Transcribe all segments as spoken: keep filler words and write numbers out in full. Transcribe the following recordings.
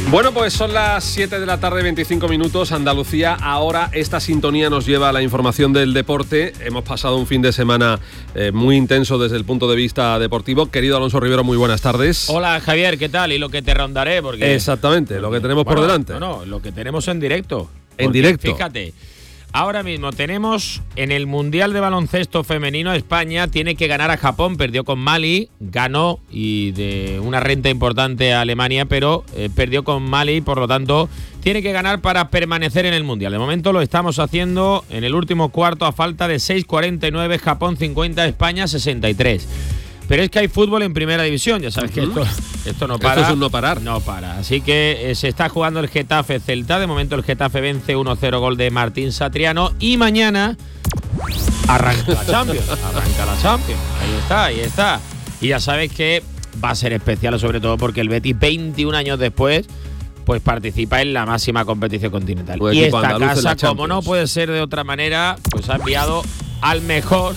Bueno, pues son las siete de la tarde, veinticinco minutos, Andalucía. Ahora esta sintonía nos lleva a la información del deporte. Hemos pasado un fin de semana eh, muy intenso desde el punto de vista deportivo. Querido Alonso Rivero, muy buenas tardes. Hola, Javier, ¿qué tal? Y lo que te rondaré, porque... Exactamente, lo que tenemos bueno, por delante. No, no, lo que tenemos en directo. En Porque, directo. Fíjate, ahora mismo tenemos en el Mundial de Baloncesto Femenino, España tiene que ganar a Japón, perdió con Mali, ganó y de una renta importante a Alemania, pero eh, perdió con Mali, por lo tanto tiene que ganar para permanecer en el Mundial. De momento lo estamos haciendo en el último cuarto a falta de seis cuarenta y nueve, Japón cincuenta, España sesenta y tres. Pero es que hay fútbol en primera división, ya sabes que esto, esto no para. Esto es un no parar. No para. Así que eh, se está jugando el Getafe Celta. De momento el Getafe vence uno cero, gol de Martín Satriano. Y mañana arranca la Champions. Arranca la Champions. Ahí está, ahí está. Y ya sabes que va a ser especial, sobre todo porque el Betis, veintiún años después, pues participa en la máxima competición continental. Un Y equipo esta andaluz en la casa, como no Champions. puede ser de otra manera, pues ha enviado al mejor.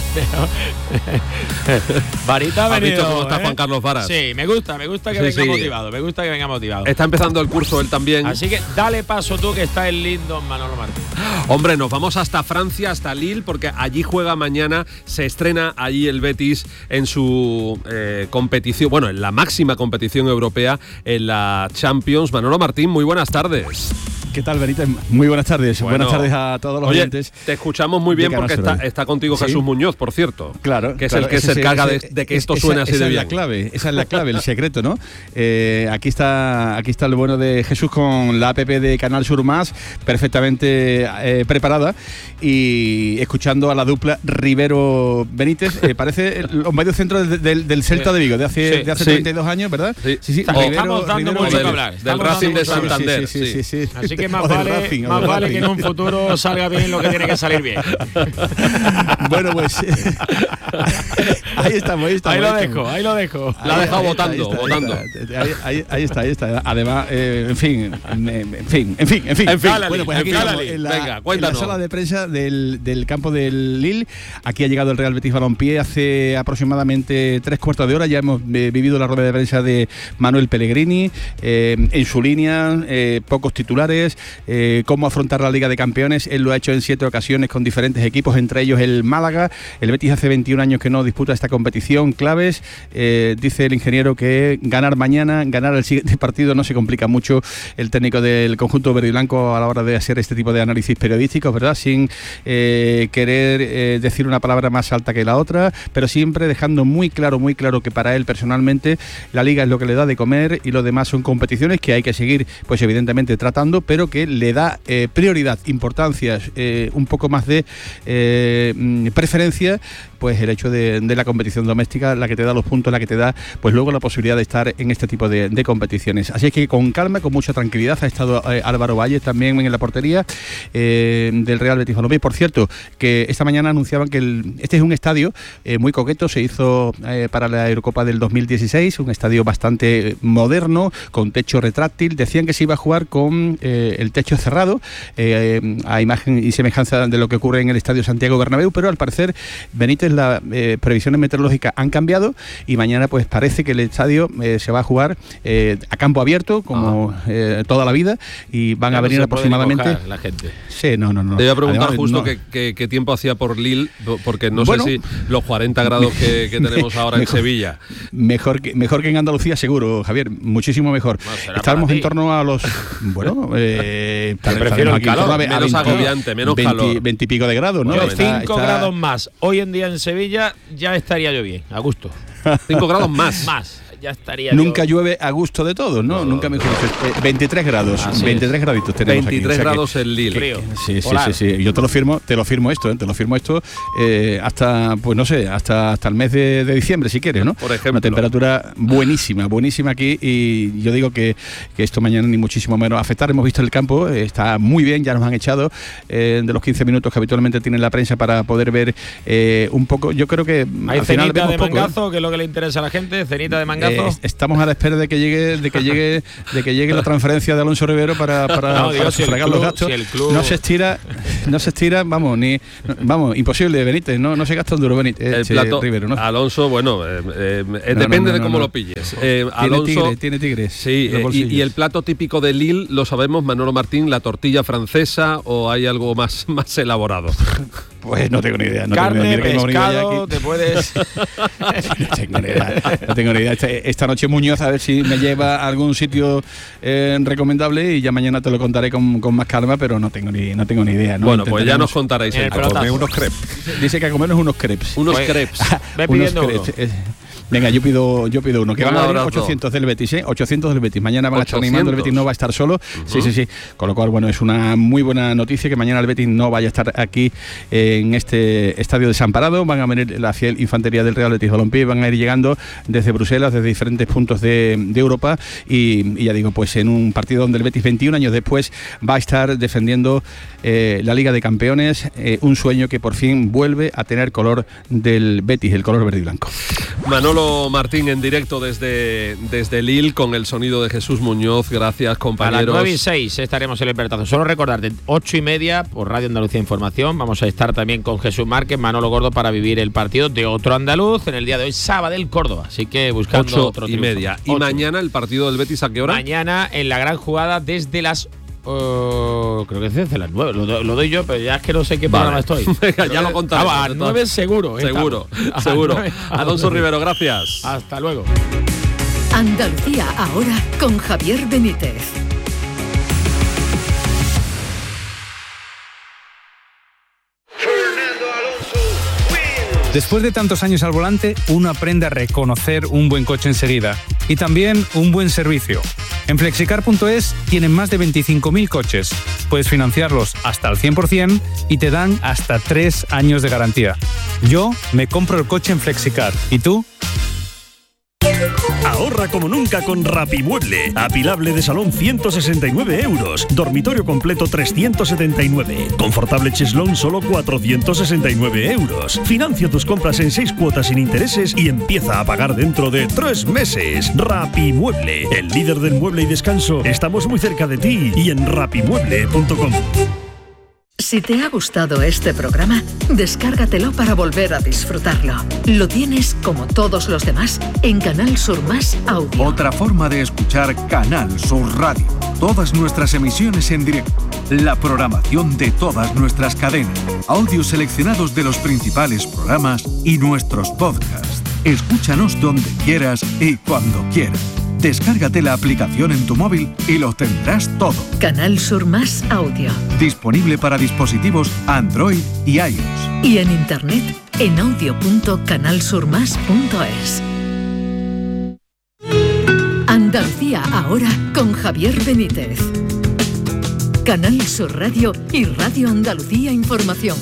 Varita ha ¿Has venido, visto cómo está ¿eh? Juan Carlos Varas? Sí, me gusta, me gusta que Sí, venga sí. motivado, me gusta que venga motivado. Está empezando el curso él también. Así que dale paso tú, que está el lindo Manolo Martín. Hombre, nos vamos hasta Francia, hasta Lille, porque allí juega mañana, se estrena allí el Betis en su eh, competición, bueno, en la máxima competición europea, en la Champions. Manolo Martín, muy buenas tardes. ¿Qué tal, Benítez? Muy buenas tardes. Bueno, buenas tardes a todos los oye, oyentes. te escuchamos muy bien de porque Canal está, Sur. está contigo ¿Sí? Jesús Muñoz, por cierto. Claro. Que es claro, el que ese- se ese- encarga de, ese- de que esto esa- suene así esa de es bien. la clave, esa es la clave, el secreto, ¿no? Eh, aquí está aquí está el bueno de Jesús con la app de Canal Sur Más, perfectamente eh, preparada, y escuchando a la dupla Rivero-Benítez. Eh, parece los mediocentros del, del, del Celta de Vigo, de hace, Sí, de hace sí. treinta y dos años, ¿verdad? Sí. sí. Estamos Rivero- dando Rivero- mucho que del- hablar. del Estamos Racing dando de mucho que hablar. Santander. Sí, sí, sí, sí. Así que O más del vale, Racing, o más del vale que Racing. en un futuro salga bien lo que tiene que salir bien. Bueno, pues ahí estamos, ahí estamos. Ahí lo estamos. dejo, ahí lo dejo. La ha Ahí- dejado ahí está, votando, ahí está, votando. Ahí, ahí- ahí está, ahí está. Además, eh, en fin, en, en fin, en fin, en fin. En fin, bueno, pues en aquí fin, estamos Lali, en la, venga, en cuéntanos. la sala de prensa del, del campo del Lille. Aquí ha llegado el Real Betis Balompié hace aproximadamente tres cuartos de hora. Ya hemos eh, vivido la rueda de prensa de Manuel Pellegrini, eh, en su línea, eh, pocos titulares, eh, cómo afrontar la Liga de Campeones. Él lo ha hecho en siete ocasiones con diferentes equipos, entre ellos el Málaga. El Betis hace veintiún años que no disputa esta competición. Claves, eh, dice el ingeniero que ganar mañana, ganar el siguiente partido no se complica mucho. El técnico del conjunto verde y blanco a la hora de hacer este tipo de análisis periodísticos, ¿verdad? Sin eh, querer eh, decir una palabra más alta que la otra, pero siempre dejando muy claro, muy claro que para él personalmente la Liga es lo que le da de comer y lo demás son competiciones que hay que seguir, pues evidentemente tratando, pero que le da eh, prioridad, importancia, eh, un poco más de eh, preferencia, pues el hecho de, de la competición doméstica, la que te da los puntos, la que te da pues luego la posibilidad de estar en este tipo de, de competiciones. Así es que con calma, con mucha tranquilidad ha estado eh, Álvaro Valle también en la portería eh, del Real Betis Balompié. Por cierto, que esta mañana anunciaban que el, este es un estadio eh, muy coqueto, se hizo eh, para la Eurocopa del dos mil dieciséis, un estadio bastante moderno, con techo retráctil. Decían que se iba a jugar con eh, el techo cerrado, eh, a imagen y semejanza de lo que ocurre en el Estadio Santiago Bernabéu, pero al parecer, Benítez, las eh, previsiones meteorológicas han cambiado y mañana pues parece que el estadio eh, se va a jugar eh, a campo abierto, como Ah. eh, toda la vida, y van Ya a no venir se puede aproximadamente... ni mojar la gente. Sí, no, no, no. Te iba a preguntar Además, justo no. qué, qué- qué tiempo hacía por Lille, porque no Bueno, sé si los cuarenta grados que, que tenemos ahora en mejor. Sevilla. Mejor que, mejor que en Andalucía, seguro, Javier, muchísimo mejor. Bueno, será Estábamos para en ti. torno a los... Bueno, eh, Te prefiero el aquí en calor, torno a ve- a menos veinte, agobiante, menos veinte, calor. veinte y pico de grados, ¿no? Yo Está- cinco está- grados más. Hoy en día en Sevilla ya estaría yo bien, a gusto. cinco grados más. Más, ya estaría Nunca yo. llueve a gusto de todos, ¿no? No, Nunca no, mejor dicho. Eh, veintitrés grados, Así es. veintitrés graditos tenemos veintitrés aquí. o sea que- grados en Lille. Frío. Sí, sí, Polar. sí, sí. Yo te lo firmo, te lo firmo esto, ¿eh? te lo firmo esto eh, hasta, pues no sé, hasta hasta el mes de, de diciembre, si quieres, ¿no? Por ejemplo. Una temperatura buenísima, buenísima aquí, y yo digo que, que esto mañana ni muchísimo menos afectar. Hemos visto el campo, eh, está muy bien, ya nos han echado eh, de los quince minutos que habitualmente tiene la prensa para poder ver eh, un poco. Yo creo que Hay al final cenita vemos de poco, ¿eh? mangazo, que es lo que le interesa a la gente, cenita de mangazo. Pitazo. Eh, estamos a la espera de que llegue, de que llegue, de que llegue la transferencia de Alonso Rivero para, para, no, para digo, si sufragar el club, los gastos. Si el club... No se estira, no se estira, vamos, ni vamos, imposible, Benítez, no, no se gasta un duro Benítez. El eh, plato, Rivero, ¿no? Alonso, bueno, eh, eh, no, depende no, no, de cómo no. lo pilles. Eh, Tiene Alonso, tigres, tiene tigres. Sí, eh, y, y el plato típico de Lille, lo sabemos, Manolo Martín, la tortilla francesa, o hay algo más, más elaborado. Pues no tengo ni idea. No Carne, tengo ni idea. pescado, te puedes... no tengo ni idea. No tengo ni idea. Esta, esta noche Muñoz a ver si me lleva a algún sitio eh, recomendable y ya mañana te lo contaré con, con más calma, pero no tengo ni, no tengo ni idea. ¿no? Bueno, pues ya nos contaréis. En el a comer unos crepes. Dice que a comernos unos crepes. Unos Pues, crepes. Ve pidiendo unos uno. crepes. Eh, Venga, yo pido, yo pido uno. Que Un van a venir abrazo. ochocientos del Betis, ¿eh? ochocientos del Betis. Mañana van a estar animando, el Betis no va a estar solo. Uh-huh. Sí, sí, sí. Con lo cual, bueno, es una muy buena noticia que mañana el Betis no vaya a estar aquí en este estadio desamparado. Van a venir la fiel infantería del Real Betis Balompié, van a ir llegando desde Bruselas, desde diferentes puntos de, de Europa y, y ya digo, pues en un partido donde el Betis veintiún años después va a estar defendiendo eh, la Liga de Campeones, eh, un sueño que por fin vuelve a tener color del Betis, el color verde y blanco. Manolo Martín en directo desde, desde Lille con el sonido de Jesús Muñoz. Gracias, compañeros. A las nueve y seis estaremos en el Pertazo. Solo recordarte, ocho y media por Radio Andalucía Información. Vamos a estar también con Jesús Márquez, Manolo Gordo, para vivir el partido de otro andaluz en el día de hoy, Sabadell Córdoba. Así que buscando Ocho otro y triunfo. media. ¿Y Ocho. mañana el partido del Betis a qué hora? Mañana en la gran jugada desde las... Uh, creo que es desde las nueve. Lo, do- lo doy yo, pero ya es que no sé qué programa Vale. estoy. Venga, ya lo contaremos. Ah, a las nueve seguro. Seguro, estamos. seguro. A las nueve. Alonso Rivero, gracias. Hasta luego. Andalucía ahora con Javier Benítez. Después de tantos años al volante, uno aprende a reconocer un buen coche enseguida y también un buen servicio. En flexicar punto es tienen más de veinticinco mil coches. Puedes financiarlos hasta el cien por ciento y te dan hasta tres años de garantía. Yo me compro el coche en Flexicar. ¿Y tú? Ahorra como nunca con Rapimueble. Apilable de salón ciento sesenta y nueve euros. Dormitorio completo trescientos setenta y nueve. Confortable cheslón solo cuatrocientos sesenta y nueve euros. Financia tus compras en seis cuotas sin intereses y empieza a pagar dentro de tres meses. Rapimueble, el líder del mueble y descanso. Estamos muy cerca de ti y en rapimueble punto com. Si te ha gustado este programa, descárgatelo para volver a disfrutarlo. Lo tienes, como todos los demás, en Canal Sur Más Audio. Otra forma de escuchar Canal Sur Radio. Todas nuestras emisiones en directo. La programación de todas nuestras cadenas. Audios seleccionados de los principales programas y nuestros podcasts. Escúchanos donde quieras y cuando quieras. Descárgate la aplicación en tu móvil y lo tendrás todo. Canal Sur Más Audio. Disponible para dispositivos Android y iOS. Y en internet en audio punto canal sur más punto es. Andalucía ahora con Javier Benítez. Canal Sur Radio y Radio Andalucía Información.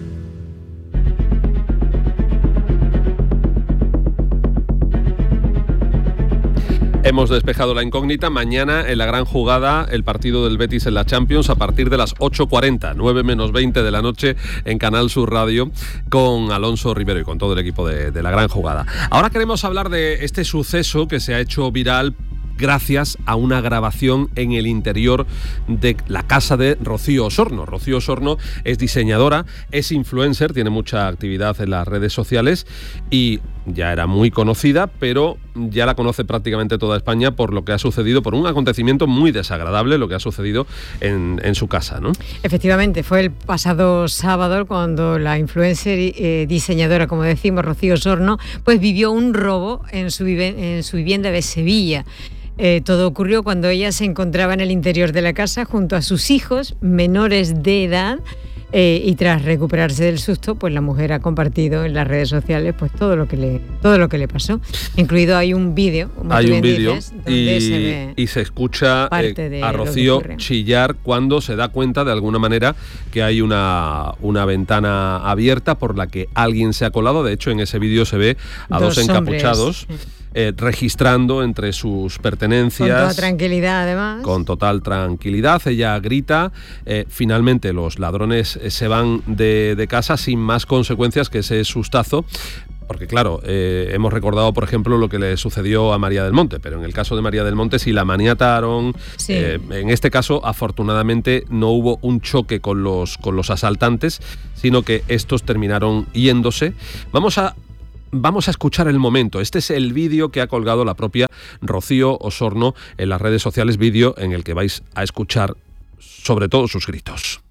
Hemos despejado la incógnita. Mañana en la gran jugada, el partido del Betis en la Champions a partir de las ocho cuarenta, nueve menos veinte de la noche en Canal Sur Radio con Alonso Rivero y con todo el equipo de, de la gran jugada. Ahora queremos hablar de este suceso que se ha hecho viral gracias a una grabación en el interior de la casa de Rocío Osorno. Rocío Osorno es diseñadora, es influencer, tiene mucha actividad en las redes sociales y ya era muy conocida, pero ya la conoce prácticamente toda España por lo que ha sucedido, por un acontecimiento muy desagradable, lo que ha sucedido en, en su casa, ¿no? Efectivamente, fue el pasado sábado cuando la influencer y eh, diseñadora, como decimos, Rocío Osorno, pues vivió un robo en su, vive- en su vivienda de Sevilla. Eh, todo ocurrió cuando ella se encontraba en el interior de la casa junto a sus hijos menores de edad eh, y tras recuperarse del susto, pues la mujer ha compartido en las redes sociales pues todo lo que le todo lo que le pasó, incluido hay un vídeo, como hay tú un bien vídeo dices, donde y, se ve y se escucha parte eh, de a lo que Rocío ocurre. chillar cuando se da cuenta de alguna manera que hay una, una ventana abierta por la que alguien se ha colado. De hecho, en ese vídeo se ve a dos, Dos encapuchados hombres. eh, registrando entre sus pertenencias. Con toda tranquilidad, además. Con total tranquilidad, ella grita, eh, finalmente los ladrones eh, se van de, de casa sin más consecuencias que ese sustazo. porque claro, eh, hemos recordado, por ejemplo, lo que le sucedió a María del Monte, pero en el caso de María del Monte sí la maniataron. Sí. Eh, en este caso, afortunadamente, no hubo un choque con los, con los asaltantes, sino que estos terminaron yéndose. Vamos a Vamos a escuchar el momento. Este es el vídeo que ha colgado la propia Rocío Osorno en las redes sociales, vídeo en el que vais a escuchar sobre todo sus gritos.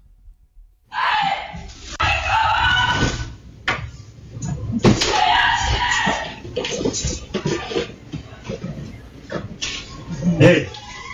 ¡Eh!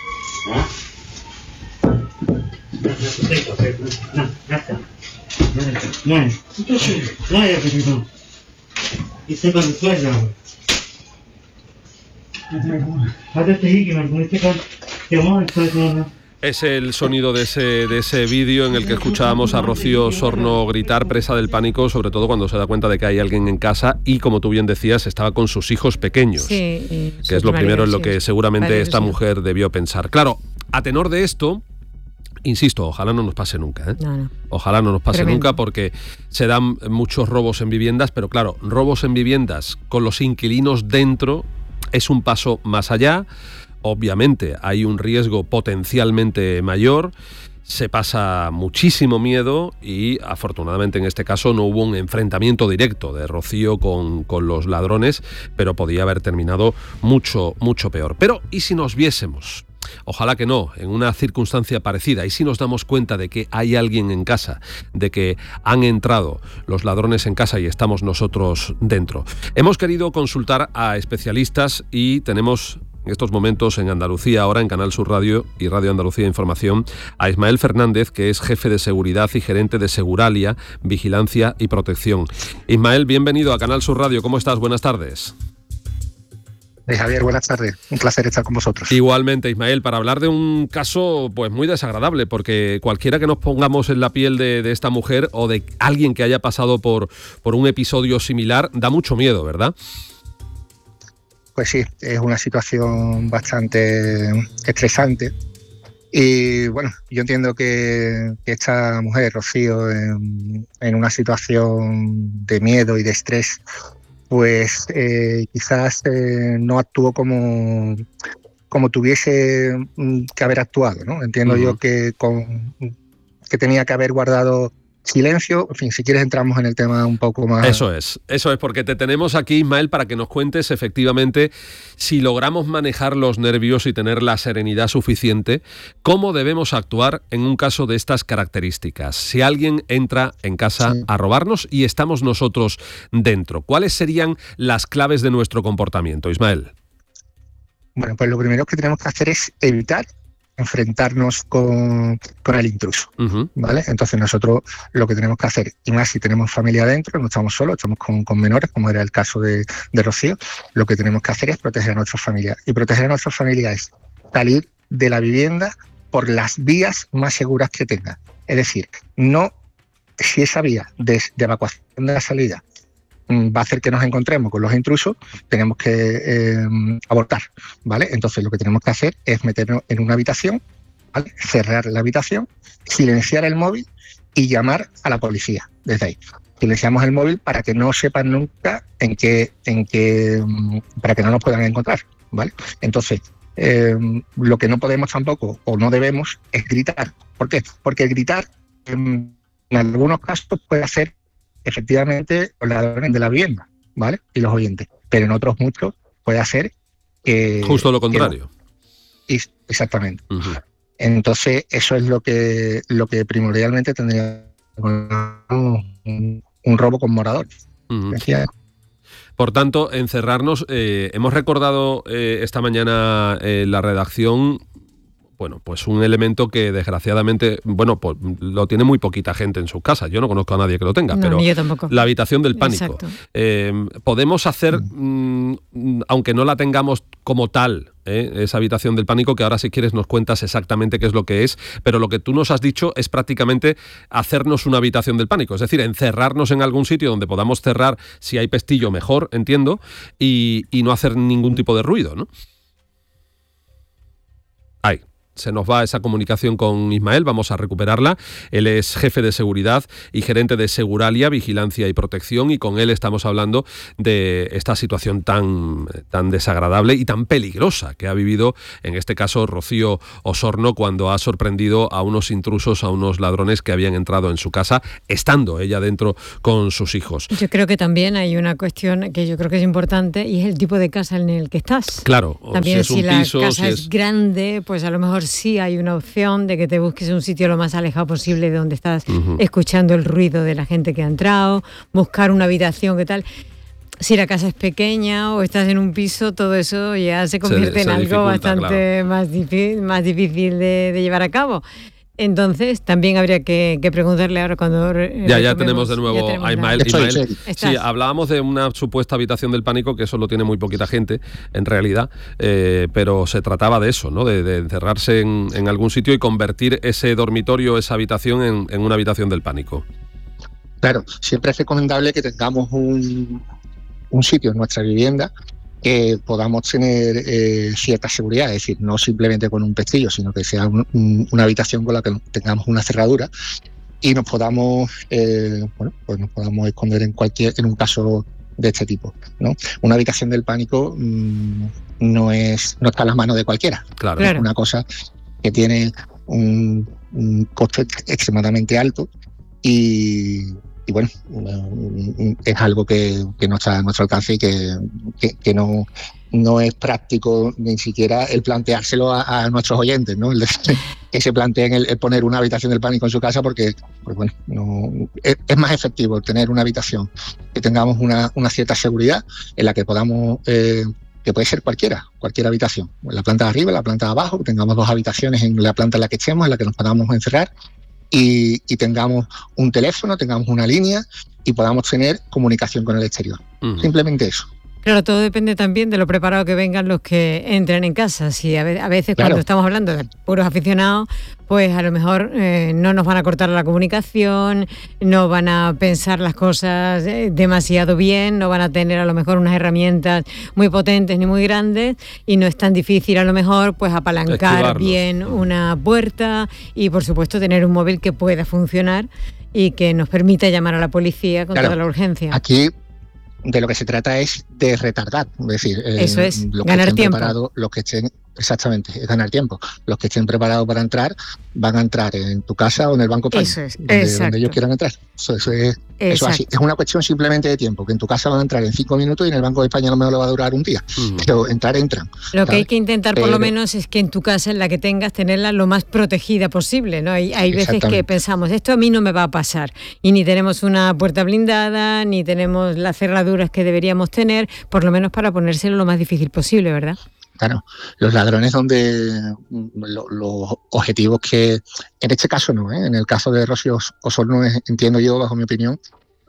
Es el sonido de ese, de ese vídeo en el que escuchábamos a Rocío Osorno gritar, presa del pánico, sobre todo cuando se da cuenta de que hay alguien en casa y, como tú bien decías, estaba con sus hijos pequeños, sí, que es lo primero en lo que seguramente vale, esta sí. mujer debió pensar. Claro, a tenor de esto, insisto, ojalá no nos pase nunca, ¿eh? No, no. Ojalá no nos pase Tremendo. nunca, porque se dan muchos robos en viviendas, pero claro, robos en viviendas con los inquilinos dentro es un paso más allá. Obviamente hay un riesgo potencialmente mayor, se pasa muchísimo miedo y afortunadamente en este caso no hubo un enfrentamiento directo de Rocío con, con los ladrones, pero podía haber terminado mucho, mucho peor. Pero ¿y si nos viésemos? Ojalá que no, en una circunstancia parecida. Y si nos damos cuenta de que hay alguien en casa, de que han entrado los ladrones en casa y estamos nosotros dentro. Hemos querido consultar a especialistas y tenemos en estos momentos en Andalucía, ahora en Canal Sur Radio y Radio Andalucía Información, a Ismael Fernández, que es jefe de seguridad y gerente de Seguralia, Vigilancia y Protección. Ismael, bienvenido a Canal Sur Radio. ¿Cómo estás? Buenas tardes. Eh, Javier, buenas tardes. Un placer estar con vosotros. Igualmente, Ismael, para hablar de un caso pues muy desagradable, porque cualquiera que nos pongamos en la piel de, de esta mujer o de alguien que haya pasado por, por un episodio similar, da mucho miedo, ¿verdad? Pues sí, es una situación bastante estresante. Y bueno, yo entiendo que, que esta mujer, Rocío, en, en una situación de miedo y de estrés, pues eh, quizás eh, no actuó como, como tuviese que haber actuado, ¿no? Entiendo uh-huh. yo que, con, que tenía que haber guardado silencio. En fin, si quieres entramos en el tema un poco más. Eso es, eso es, porque te tenemos aquí, Ismael, para que nos cuentes efectivamente si logramos manejar los nervios y tener la serenidad suficiente, cómo debemos actuar en un caso de estas características. Si alguien entra en casa sí. a robarnos y estamos nosotros dentro, ¿cuáles serían las claves de nuestro comportamiento, Ismael? Bueno, pues lo primero que tenemos que hacer es evitar enfrentarnos con, con el intruso, uh-huh. ¿vale? Entonces nosotros lo que tenemos que hacer, y más si tenemos familia adentro, no estamos solos, estamos con, con menores, como era el caso de, de Rocío, lo que tenemos que hacer es proteger a nuestra familia. Y proteger a nuestra familia es salir de la vivienda por las vías más seguras que tenga. Es decir, no si esa vía de, de evacuación de la salida va a hacer que nos encontremos con los intrusos, tenemos que eh, abortar, ¿vale? Entonces lo que tenemos que hacer es meternos en una habitación, ¿vale? Cerrar la habitación, silenciar el móvil y llamar a la policía desde ahí. Silenciamos el móvil para que no sepan nunca en qué, en qué, para que no nos puedan encontrar, ¿vale? Entonces, eh, lo que no podemos tampoco o no debemos es gritar. ¿Por qué? Porque el gritar en, en algunos casos puede hacer efectivamente los ladrones de la vivienda, ¿vale? Y los oyentes. Pero en otros muchos puede hacer que... Justo lo contrario. Que, exactamente. Uh-huh. Entonces, eso es lo que lo que primordialmente tendría un, un robo con moradores. Uh-huh. Por tanto, encerrarnos... Eh, hemos recordado eh, esta mañana en eh, la redacción... Bueno, pues un elemento que desgraciadamente, bueno, pues lo tiene muy poquita gente en sus casas. Yo no conozco a nadie que lo tenga, no, pero yo tampoco. La habitación del pánico. Eh, podemos hacer, mm, aunque no la tengamos como tal, ¿eh? esa habitación del pánico, que ahora si quieres nos cuentas exactamente qué es lo que es, pero lo que tú nos has dicho es prácticamente hacernos una habitación del pánico, es decir, encerrarnos en algún sitio donde podamos cerrar, si hay pestillo mejor, entiendo, y, y no hacer ningún tipo de ruido, ¿no? Ahí. se nos va esa comunicación con Ismael, vamos a recuperarla. Él es jefe de seguridad y gerente de Seguralia, Vigilancia y Protección, y con él estamos hablando de esta situación tan, tan desagradable y tan peligrosa que ha vivido, en este caso, Rocío Osorno, cuando ha sorprendido a unos intrusos, a unos ladrones que habían entrado en su casa, estando ella dentro con sus hijos. Yo creo que también hay una cuestión que yo creo que es importante, y es el tipo de casa en el que estás. Claro, también si es un si piso, la casa si es, es grande, pues a lo mejor sí hay una opción de que te busques un sitio lo más alejado posible de donde estás uh-huh. escuchando el ruido de la gente que ha entrado, buscar una habitación, ¿qué tal? Si la casa es pequeña o estás en un piso, todo eso ya se convierte se, en se algo bastante claro. más, difícil, más difícil de, de llevar a cabo. Entonces, también habría que, que preguntarle ahora cuando... Ya, ya tenemos de nuevo tenemos a Ismael. Ismael. Sí, hablábamos de una supuesta habitación del pánico, que eso lo tiene muy poquita gente, en realidad, eh, pero se trataba de eso, ¿no? De, de encerrarse en, en algún sitio y convertir ese dormitorio, esa habitación, en, en una habitación del pánico. Claro, siempre es recomendable que tengamos un, un sitio en nuestra vivienda que podamos tener eh, cierta seguridad, es decir, no simplemente con un pestillo, sino que sea un, un, una habitación con la que tengamos una cerradura y nos podamos, eh, bueno, pues nos podamos esconder en cualquier, en un caso de este tipo, ¿no? Una habitación del pánico mmm, no es, no está en las manos de cualquiera. Claro. Es una cosa que tiene un, un coste extremadamente alto y Y bueno, es algo que, que no está a nuestro alcance y que, que, que no, no es práctico ni siquiera el planteárselo a, a nuestros oyentes, ¿no? El de, que se planteen el, el poner una habitación del pánico en su casa, porque pues bueno, no, es, es más efectivo tener una habitación que tengamos una, una cierta seguridad en la que podamos... Eh, que puede ser cualquiera, cualquier habitación, en la planta de arriba, en la planta de abajo, que tengamos dos habitaciones en la planta en la que estemos, en la que nos podamos encerrar. Y, y tengamos un teléfono, tengamos una línea y podamos tener comunicación con el exterior. Uh-huh. Simplemente eso. Claro, todo depende también de lo preparado que vengan los que entren en casa. Si a veces claro. cuando estamos hablando de puros aficionados, pues a lo mejor eh, no nos van a cortar la comunicación, no van a pensar las cosas eh, demasiado bien, no van a tener a lo mejor unas herramientas muy potentes ni muy grandes, y no es tan difícil a lo mejor pues apalancar Esquivarlos. bien una puerta y por supuesto tener un móvil que pueda funcionar y que nos permita llamar a la policía con claro. toda la urgencia. Aquí de lo que se trata es de retardar, es decir, Eso es, eh, los que ganar estén tiempo. preparados, los que estén, exactamente, es ganar tiempo. Los que estén preparados para entrar van a entrar en tu casa o en el banco España, eso es, donde, donde ellos quieran entrar. Eso, eso es, eso así. Es una cuestión simplemente de tiempo, que en tu casa van a entrar en cinco minutos y en el Banco de España a lo mejor le va a durar un día. Mm. Pero entrar, entran. Lo ¿sabes? Que hay que intentar por Pero, lo menos es que en tu casa, en la que tengas, tenerla lo más protegida posible, ¿no? Hay, hay veces que pensamos, esto a mí no me va a pasar, y ni tenemos una puerta blindada, ni tenemos las cerraduras que deberíamos tener, por lo menos para ponérselo lo más difícil posible, ¿verdad? Claro, los ladrones donde lo, los objetivos que, en este caso no, ¿eh? En el caso de Rocío Osorno entiendo yo, bajo mi opinión,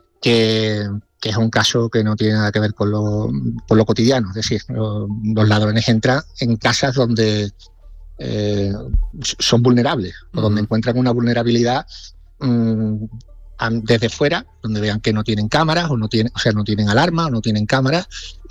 que, que es un caso que no tiene nada que ver con lo, con lo cotidiano, es decir, lo, los ladrones entran en casas donde eh, son vulnerables, o donde encuentran una vulnerabilidad mmm, desde fuera, donde vean que no tienen cámaras o no tienen, o sea, no tienen alarma o no tienen cámaras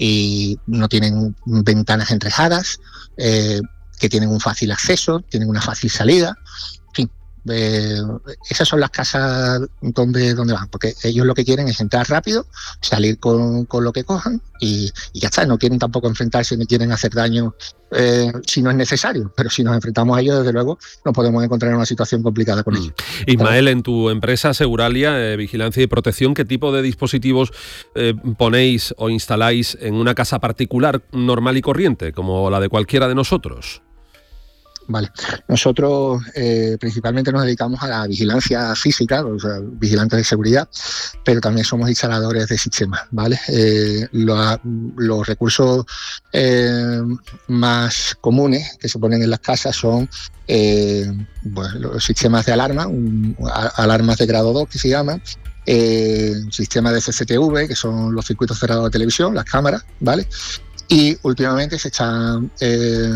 y no tienen ventanas enrejadas, eh, que tienen un fácil acceso, tienen una fácil salida. En fin, eh, esas son las casas donde, donde van, porque ellos lo que quieren es entrar rápido, salir con, con lo que cojan y, y ya está. No quieren tampoco enfrentarse ni quieren hacer daño eh, si no es necesario, pero si nos enfrentamos a ellos, desde luego nos podemos encontrar en una situación complicada con mm. ellos. Ismael, en tu empresa Seguralia, eh, Vigilancia y Protección, ¿qué tipo de dispositivos eh, ponéis o instaláis en una casa particular normal y corriente, como la de cualquiera de nosotros? Vale, nosotros eh, principalmente nos dedicamos a la vigilancia física, o sea, vigilantes de seguridad, pero también somos instaladores de sistemas, ¿vale? Eh, lo, los recursos eh, más comunes que se ponen en las casas son eh, bueno, los sistemas de alarma, un, a, alarmas de grado dos que se llaman, eh, sistemas de C C T V, que son los circuitos cerrados de televisión, las cámaras, ¿vale? Y últimamente se están... Eh,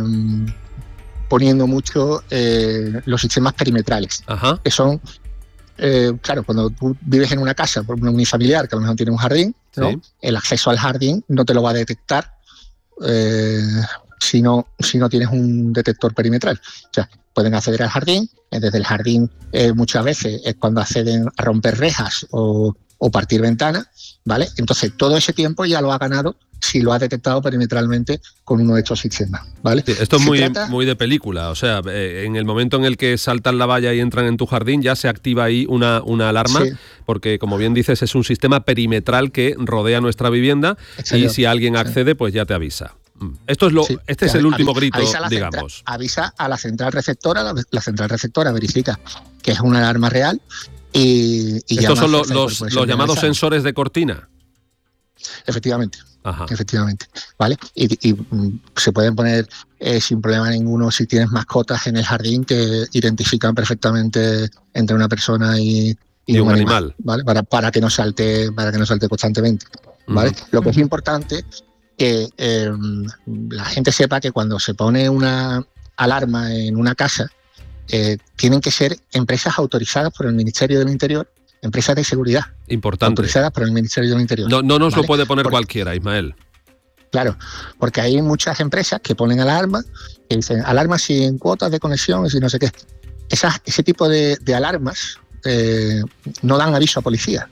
poniendo mucho eh, los sistemas perimetrales, Ajá. que son, eh, claro, cuando tú vives en una casa, por una unifamiliar, que a lo mejor tiene un jardín, ¿no? Sí. El acceso al jardín no te lo va a detectar eh, si no, si no tienes un detector perimetral. O sea, pueden acceder al jardín, desde el jardín eh, muchas veces es cuando acceden a romper rejas o, o partir ventanas, ¿vale? Entonces todo ese tiempo ya lo ha ganado si lo ha detectado perimetralmente con uno de estos sistemas, ¿vale? Sí, esto es se muy, trata... muy de película, o sea, eh, en el momento en el que saltan la valla y entran en tu jardín ya se activa ahí una, una alarma, sí. Porque como bien dices es un sistema perimetral que rodea nuestra vivienda. Exacto. Y si alguien accede pues ya te avisa. Esto es lo, sí, este es el último grito, avisa digamos. Central, avisa a la central receptora, la, la central receptora verifica que es una alarma real y, y estos son los, los, los llamados sensores de cortina. Efectivamente. Ajá. Efectivamente, ¿vale? Y, y mm, se pueden poner eh, sin problema ninguno si tienes mascotas en el jardín que identifican perfectamente entre una persona y, y, y un, un animal, animal, ¿vale? Para, para que no salte, para que no salte constantemente, ¿vale? Uh-huh. Lo que es importante que eh, la gente sepa que cuando se pone una alarma en una casa eh, tienen que ser empresas autorizadas por el Ministerio del Interior. Empresas de seguridad. Importante. Autorizadas por el Ministerio del Interior. No, no nos ¿vale? lo puede poner porque, cualquiera, Ismael. Claro, porque hay muchas empresas que ponen alarmas, que dicen alarmas sin cuotas de conexión y no sé qué. Esas, ese tipo de, de alarmas eh, no dan aviso a policía.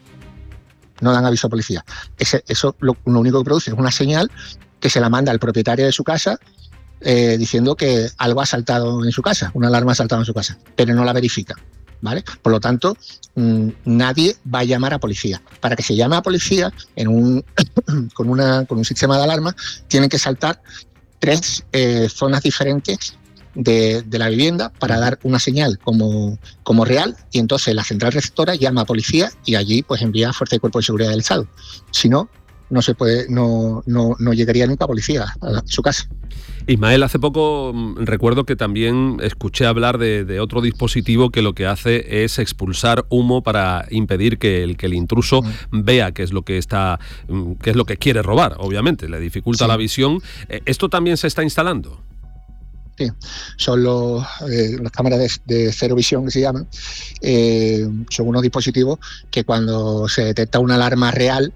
No dan aviso a policía. Ese, eso lo, lo único que produce es una señal que se la manda al propietario de su casa eh, diciendo que algo ha saltado en su casa, una alarma ha saltado en su casa, pero no la verifica. ¿Vale? Por lo tanto, mmm, nadie va a llamar a policía. Para que se llame a policía en un, con, una, con un sistema de alarma, tienen que saltar tres eh, zonas diferentes de, de la vivienda para dar una señal como, como real, y entonces la central receptora llama a policía y allí pues envía a Fuerza y Cuerpo de Seguridad del Estado. Si no, no se puede, no, no, no llegaría nunca policía a su casa. Ismael, hace poco recuerdo que también escuché hablar de, de otro dispositivo que lo que hace es expulsar humo para impedir que el, que el intruso vea qué es lo que está, qué es lo que quiere robar, obviamente, le dificulta sí. la visión. ¿Esto también se está instalando? Sí, son los, eh, las cámaras de, de cero visión que se llaman, eh, son unos dispositivos que cuando se detecta una alarma real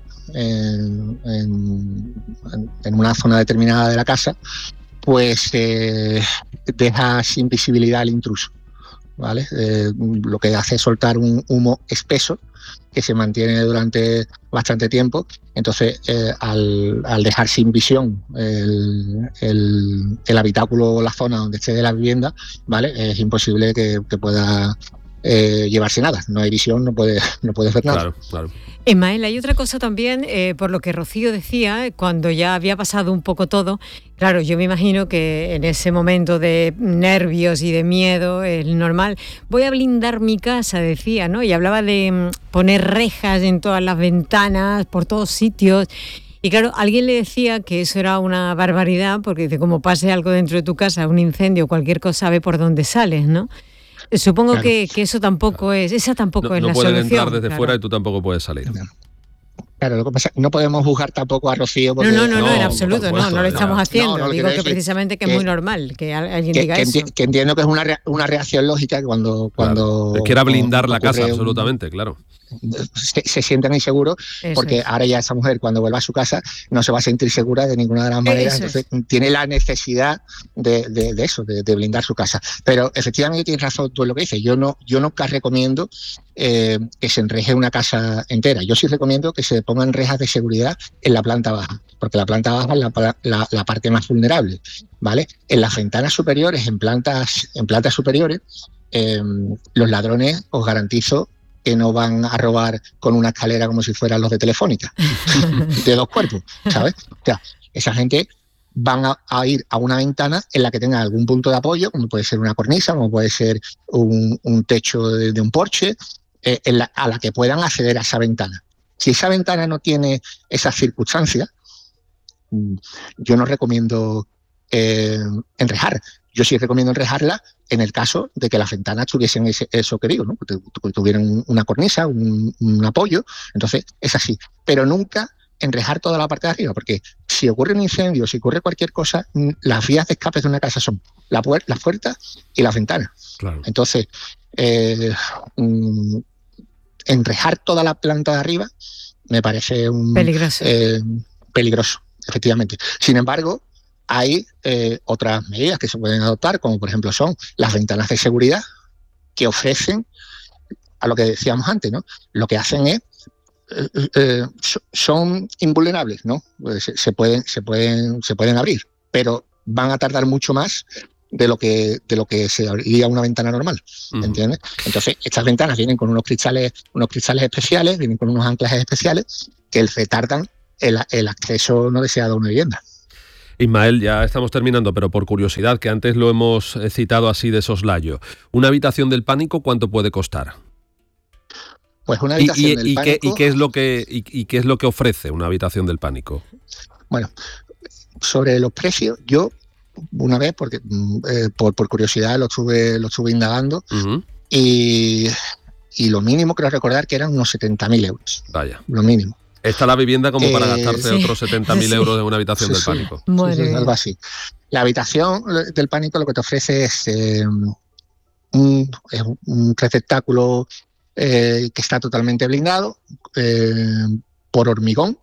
en, en, en una zona determinada de la casa, pues eh, deja sin visibilidad al intruso, ¿vale? Eh, lo que hace es soltar un humo espeso que se mantiene durante bastante tiempo. Entonces, eh, al, al dejar sin visión el, el, el habitáculo o la zona donde esté de la vivienda, ¿vale? Es imposible que, que pueda eh, llevarse nada. No hay visión, no puede, no puedes ver nada. Claro, claro. Ismael, hay otra cosa también, eh, por lo que Rocío decía, cuando ya había pasado un poco todo, claro, yo me imagino que en ese momento de nervios y de miedo, es normal, voy a blindar mi casa, decía, ¿no? Y hablaba de mm, poner rejas en todas las ventanas, por todos sitios. Y claro, alguien le decía que eso era una barbaridad, porque dice, como pase algo dentro de tu casa, un incendio, cualquier cosa, ve por dónde sales, ¿no? Supongo claro. que, que eso tampoco es, esa tampoco no, es no la solución. No pueden entrar desde claro. fuera y tú tampoco puedes salir. Claro, lo que pasa es que no podemos juzgar tampoco a Rocío. Porque, no, no, no, no, en absoluto, no, no lo estamos haciendo. No, no, Digo que, que precisamente que, que es muy normal que alguien que, diga que eso. Enti- que entiendo que es una, re- una reacción lógica cuando... cuando claro. Quiera blindar la casa, un, absolutamente, claro. Se, se sienten inseguros eso porque es. Ahora ya esa mujer cuando vuelva a su casa no se va a sentir segura de ninguna de las maneras, eso entonces es. Tiene la necesidad de, de, de eso, de, de blindar su casa. Pero efectivamente tienes razón tú en lo que dices, yo no, yo nunca recomiendo eh, que se enreje una casa entera, yo sí recomiendo que se pongan rejas de seguridad en la planta baja, porque la planta baja es la, la, la parte más vulnerable, ¿vale? En las ventanas superiores, en plantas, en plantas superiores, eh, los ladrones, os garantizo que no van a robar con una escalera como si fueran los de Telefónica, de dos cuerpos, ¿sabes? O sea, esa gente van a, a ir a una ventana en la que tenga algún punto de apoyo, como puede ser una cornisa, como puede ser un, un techo de, de un porche, eh, en la, a la que puedan acceder a esa ventana. Si esa ventana no tiene esas circunstancias, yo no recomiendo eh, enrejar. Yo sí recomiendo enrejarla en el caso de que las ventanas tuviesen ese, eso que digo, ¿no? Que tuvieran una cornisa, un, un apoyo, entonces es así. Pero nunca enrejar toda la parte de arriba, porque si ocurre un incendio, si ocurre cualquier cosa, las vías de escape de una casa son la puer- las puertas y las ventanas. Claro. Entonces, eh, mm, enrejar toda la planta de arriba me parece un, peligroso. Eh, peligroso, efectivamente. Sin embargo, hay eh, otras medidas que se pueden adoptar, como por ejemplo son las ventanas de seguridad que ofrecen, a lo que decíamos antes, ¿no? Lo que hacen es, eh, eh, son invulnerables, ¿no? Se, se, pueden, se, pueden, se pueden abrir, pero van a tardar mucho más de lo que de lo que se abriría una ventana normal, ¿entiendes? Uh-huh. Entonces, estas ventanas vienen con unos cristales, unos cristales especiales, vienen con unos anclajes especiales que retardan el, el acceso no deseado a una vivienda. Ismael, ya estamos terminando, pero por curiosidad, que antes lo hemos citado así de soslayo, ¿una habitación del pánico cuánto puede costar? Pues una habitación ¿Y, y, del y pánico... Qué, ¿Y qué es lo que y, y qué es lo que ofrece una habitación del pánico? Bueno, sobre los precios, yo una vez, porque eh, por, por curiosidad lo estuve, lo estuve indagando, uh-huh. y, y lo mínimo creo recordar que eran unos setenta mil euros. Vaya. Lo mínimo. Está la vivienda como eh, para gastarse sí. otros setenta mil sí. euros en una habitación sí, del pánico. Sí, sí, algo así. La habitación del pánico lo que te ofrece es, eh, un, es un receptáculo eh, que está totalmente blindado eh, por hormigón.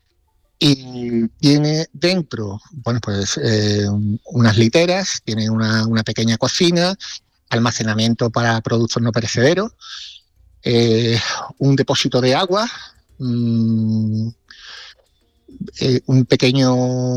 Y tiene dentro, bueno, pues eh, unas literas, tiene una, una pequeña cocina, almacenamiento para productos no perecederos, eh, un depósito de agua, mmm, eh, un pequeño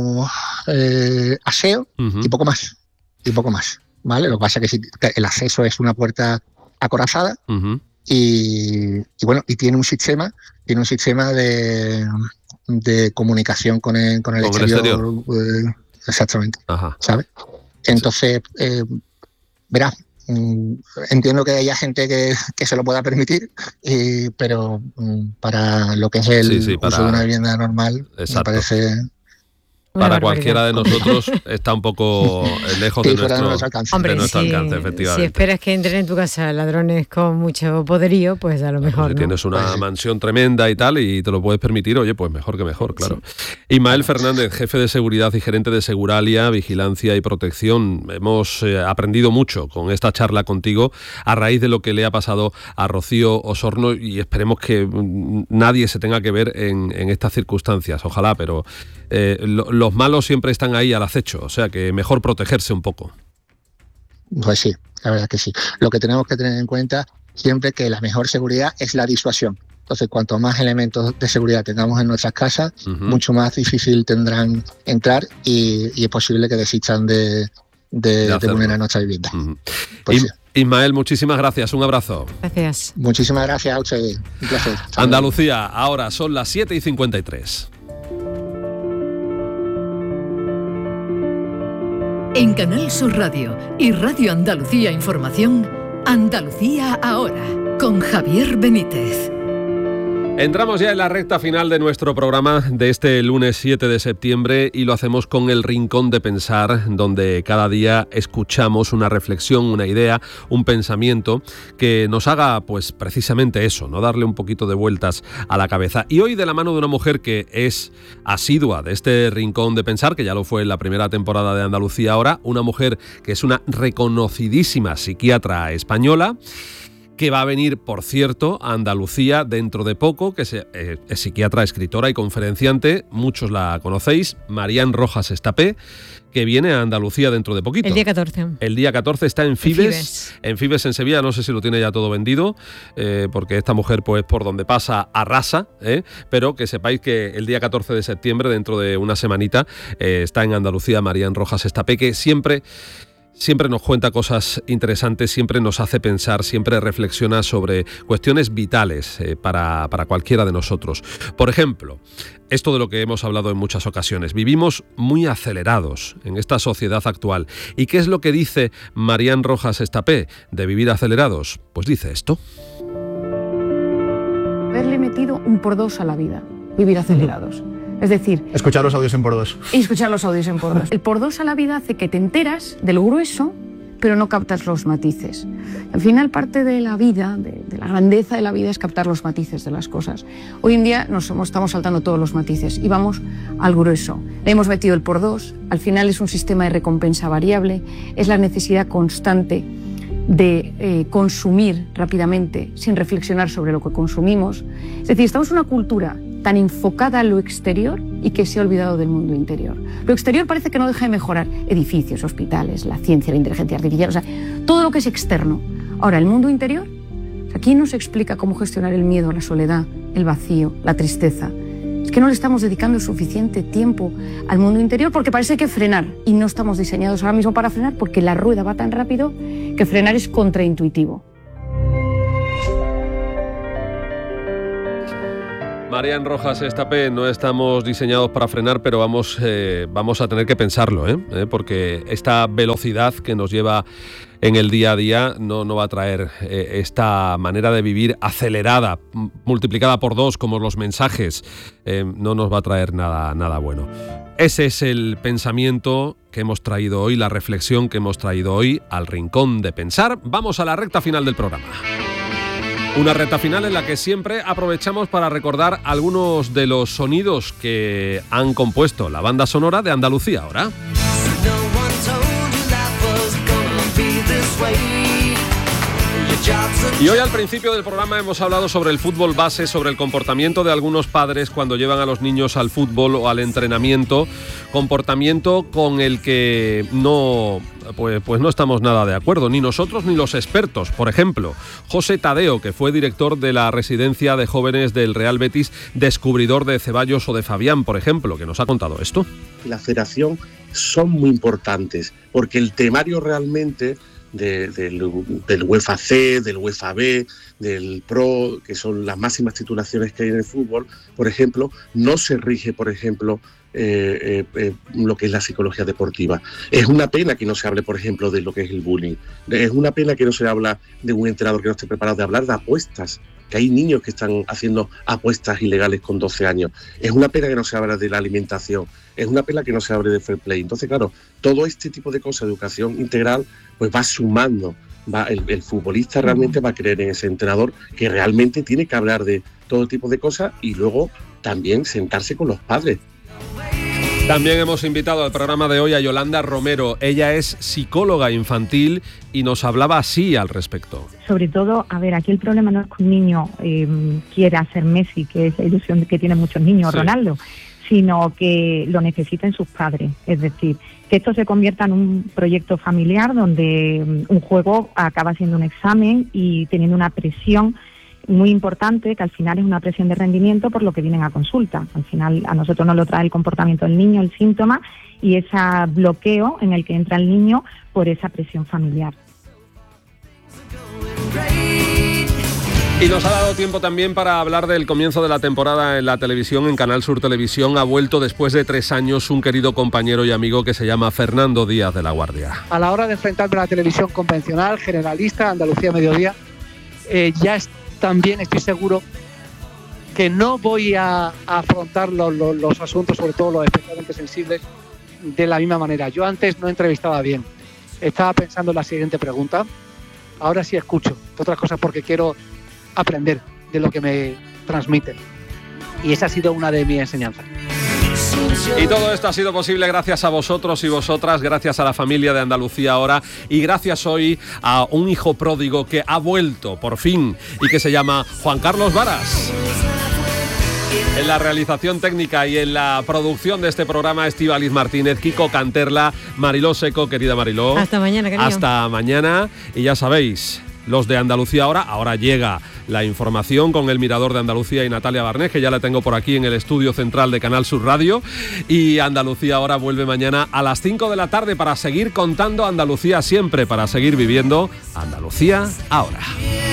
eh, aseo uh-huh. y poco más, y poco más, ¿vale? Lo que pasa es que, que el acceso es una puerta acorazada uh-huh. y, y bueno, y tiene un sistema, tiene un sistema de de comunicación con el, con el ¿Con exterior, el exterior? Eh, exactamente. Ajá. ¿Sabes? Entonces, eh, verás, mm, entiendo que haya gente que, que se lo pueda permitir, y, pero mm, para lo que es el sí, sí, para... uso de una vivienda normal, Exacto. me parece... Para cualquiera de nosotros está un poco lejos sí, de, nuestro, de nuestro alcance, Hombre, de nuestro si, alcance, efectivamente. Si esperas que entren en tu casa ladrones con mucho poderío, pues a lo mejor, Si ¿no? tienes una pues, mansión tremenda y tal y te lo puedes permitir, oye, pues mejor que mejor, claro. Sí. Ismael Fernández, jefe de seguridad y gerente de Seguralia, Vigilancia y Protección. Hemos eh, aprendido mucho con esta charla contigo a raíz de lo que le ha pasado a Rocío Osorno y esperemos que nadie se tenga que ver en, en estas circunstancias, ojalá, pero eh, lo, los malos siempre están ahí al acecho, o sea que mejor protegerse un poco. Pues sí, la verdad que sí. Lo que tenemos que tener en cuenta siempre que la mejor seguridad es la disuasión. Entonces, cuanto más elementos de seguridad tengamos en nuestras casas, uh-huh. mucho más difícil tendrán entrar y, y es posible que desistan de, de, de, de vulnerar nuestra vivienda. Uh-huh. Pues y, sí. Ismael, muchísimas gracias, un abrazo. Gracias. Muchísimas gracias a ustedes, un placer. Andalucía, ahora son las siete y cincuenta y tres. En Canal Sur Radio y Radio Andalucía Información, Andalucía Ahora, con Javier Benítez. Entramos ya en la recta final de nuestro programa de este lunes siete de septiembre y lo hacemos con el Rincón de Pensar, donde cada día escuchamos una reflexión, una idea, un pensamiento que nos haga pues precisamente eso, ¿no? Darle un poquito de vueltas a la cabeza. Y hoy de la mano de una mujer que es asidua de este Rincón de Pensar, que ya lo fue en la primera temporada de Andalucía Ahora, una mujer que es una reconocidísima psiquiatra española, que va a venir, por cierto, a Andalucía dentro de poco, que es, eh, es psiquiatra, escritora y conferenciante, muchos la conocéis, Marián Rojas Estapé, que viene a Andalucía dentro de poquito. El día catorce. El día catorce está en Fibes, en Fibes en Sevilla, no sé si lo tiene ya todo vendido, eh, porque esta mujer pues por donde pasa arrasa, eh, pero que sepáis que el día catorce de septiembre, dentro de una semanita, eh, está en Andalucía Marián Rojas Estapé, que siempre... Siempre nos cuenta cosas interesantes, siempre nos hace pensar, siempre reflexiona sobre cuestiones vitales eh, para, para cualquiera de nosotros. Por ejemplo, esto de lo que hemos hablado en muchas ocasiones. Vivimos muy acelerados en esta sociedad actual. ¿Y qué es lo que dice Marián Rojas Estapé de vivir acelerados? Pues dice esto. Haberle metido un por dos a la vida, vivir acelerados. Es decir... Escuchar los audios en por dos. Y escuchar los audios en por dos. El por dos a la vida hace que te enteras de lo grueso, pero no captas los matices. Al final, parte de la vida, de, de la grandeza de la vida, es captar los matices de las cosas. Hoy en día nos estamos saltando todos los matices y vamos al grueso. Le hemos metido el por dos, al final es un sistema de recompensa variable, es la necesidad constante de eh, consumir rápidamente sin reflexionar sobre lo que consumimos. Es decir, estamos en una cultura tan enfocada a lo exterior y que se ha olvidado del mundo interior. Lo exterior parece que no deja de mejorar. Edificios, hospitales, la ciencia, la inteligencia artificial, o sea, todo lo que es externo. Ahora, el mundo interior, o sea, ¿quién nos explica cómo gestionar el miedo, la soledad, el vacío, la tristeza? Es que no le estamos dedicando suficiente tiempo al mundo interior porque parece que frenar, y no estamos diseñados ahora mismo para frenar porque la rueda va tan rápido que frenar es contraintuitivo. Marian Rojas Estapé, no estamos diseñados para frenar, pero vamos, eh, vamos a tener que pensarlo, ¿eh? ¿Eh? Porque esta velocidad que nos lleva en el día a día no, no va a traer eh, esta manera de vivir acelerada, m- multiplicada por dos, como los mensajes, eh, no nos va a traer nada, nada bueno. Ese es el pensamiento que hemos traído hoy, la reflexión que hemos traído hoy al Rincón de Pensar. Vamos a la recta final del programa. Una recta final en la que siempre aprovechamos para recordar algunos de los sonidos que han compuesto la banda sonora de Andalucía Ahora. Y hoy al principio del programa hemos hablado sobre el fútbol base, sobre el comportamiento de algunos padres cuando llevan a los niños al fútbol o al entrenamiento, comportamiento con el que no, pues, pues no estamos nada de acuerdo, ni nosotros ni los expertos. Por ejemplo, José Tadeo, que fue director de la residencia de jóvenes del Real Betis, descubridor de Ceballos o de Fabián, por ejemplo, que nos ha contado esto. La federación son muy importantes, porque el temario realmente De, del, del UEFA C, del UEFA B, del Pro, que son las máximas titulaciones que hay en el fútbol, por ejemplo, no se rige, por ejemplo, eh, eh, eh, lo que es la psicología deportiva. Es una pena que no se hable, por ejemplo, de lo que es el bullying. Es una pena que no se habla de un entrenador que no esté preparado, de hablar de apuestas, que hay niños que están haciendo apuestas ilegales con doce años. Es una pena que no se hable de la alimentación. Es una pena que no se hable de fair play. Entonces, claro, todo este tipo de cosas, educación integral, pues va sumando. Va, el, el futbolista realmente va a creer en ese entrenador que realmente tiene que hablar de todo tipo de cosas y luego también sentarse con los padres. También hemos invitado al programa de hoy a Yolanda Romero. Ella es psicóloga infantil y nos hablaba así al respecto. Sobre todo, a ver, aquí el problema no es que un niño eh, quiera ser Messi, que es la ilusión que tienen muchos niños, sí. Ronaldo, sino que lo necesiten sus padres. Es decir, que esto se convierta en un proyecto familiar donde un juego acaba siendo un examen y teniendo una presión muy importante, que al final es una presión de rendimiento por lo que vienen a consulta. Al final a nosotros nos lo trae el comportamiento del niño, el síntoma y ese bloqueo en el que entra el niño por esa presión familiar. Y nos ha dado tiempo también para hablar del comienzo de la temporada en la televisión, en Canal Sur Televisión. Ha vuelto después de tres años un querido compañero y amigo que se llama Fernando Díaz de la Guardia. A la hora de enfrentarme a la televisión convencional, generalista, Andalucía Mediodía, eh, ya es, también estoy seguro que no voy a, a afrontar los, los, los asuntos, sobre todo los especialmente sensibles, de la misma manera. Yo antes no entrevistaba bien. Estaba pensando en la siguiente pregunta. Ahora sí escucho, entre otras cosas porque quiero aprender de lo que me transmiten. Y esa ha sido una de mis enseñanzas. Y todo esto ha sido posible gracias a vosotros y vosotras, gracias a la familia de Andalucía Ahora y gracias hoy a un hijo pródigo que ha vuelto por fin y que se llama Juan Carlos Varas. En la realización técnica y en la producción de este programa, Estíbaliz Martínez, Kiko Canterla, Mariló Seco, querida Mariló. Hasta mañana, querido. Hasta mañana. Y ya sabéis, los de Andalucía Ahora, ahora llega la información con el Mirador de Andalucía y Natalia Barnés, que ya la tengo por aquí en el estudio central de Canal Sur Radio. Y Andalucía Ahora vuelve mañana a las cinco de la tarde para seguir contando Andalucía siempre, para seguir viviendo Andalucía Ahora.